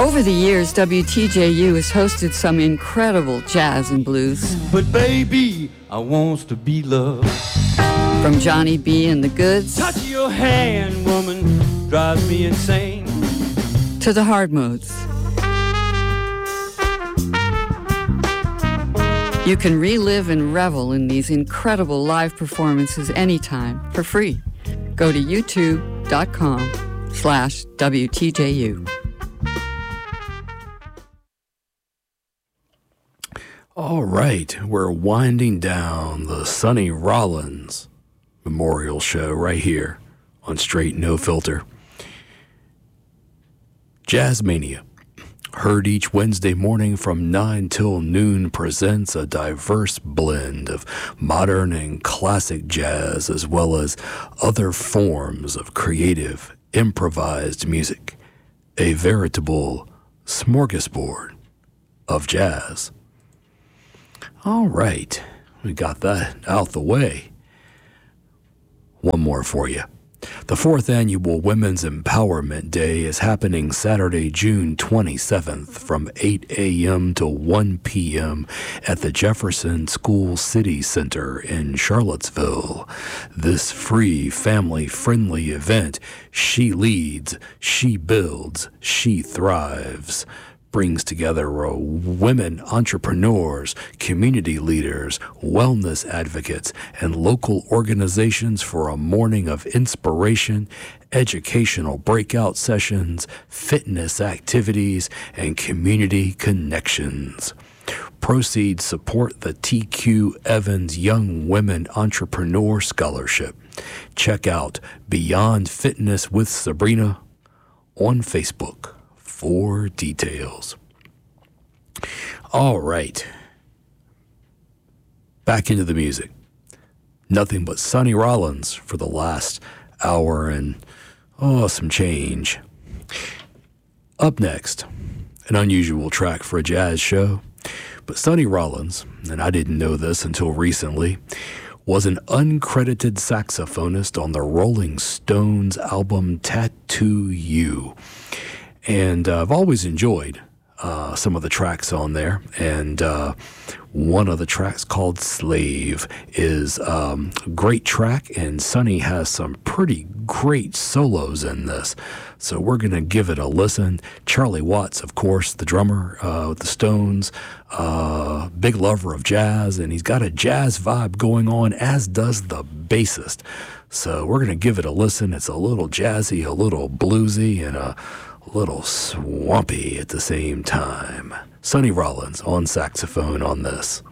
Over the years, WTJU has hosted some incredible jazz and blues. But baby, I wants to be loved. From Johnny B. and the Goods, touch your hand, woman, drives me insane, to the hard modes. You can relive and revel in these incredible live performances anytime for free. Go to youtube.com/WTJU. All right, we're winding down the Sonny Rollins Memorial Show right here on Straight No Filter. Jazzmania, heard each Wednesday morning from 9 till noon, presents a diverse blend of modern and classic jazz as well as other forms of creative, improvised music. A veritable smorgasbord of jazz. All right, we got that out the way. One more for you. The 4th Annual Women's Empowerment Day is happening Saturday, June 27th from 8 a.m. to 1 p.m. at the Jefferson School City Center in Charlottesville. This free, family-friendly event, She Leads, She Builds, She Thrives, brings together women entrepreneurs, community leaders, wellness advocates, and local organizations for a morning of inspiration, educational breakout sessions, fitness activities, and community connections. Proceeds support the TQ Evans Young Women Entrepreneur Scholarship. Check out Beyond Fitness with Sabrina on Facebook for details. All right. Back into the music. Nothing but Sonny Rollins for the last hour and, some change. Up next, an unusual track for a jazz show. But Sonny Rollins, and I didn't know this until recently, was an uncredited saxophonist on the Rolling Stones album Tattoo You. And I've always enjoyed some of the tracks on there. And one of the tracks called Slave is a great track. And Sonny has some pretty great solos in this. So we're going to give it a listen. Charlie Watts, of course, the drummer with the Stones, big lover of jazz. And he's got a jazz vibe going on, as does the bassist. So we're going to give it a listen. It's a little jazzy, a little bluesy, and a little swampy at the same time. Sonny Rollins on saxophone on this.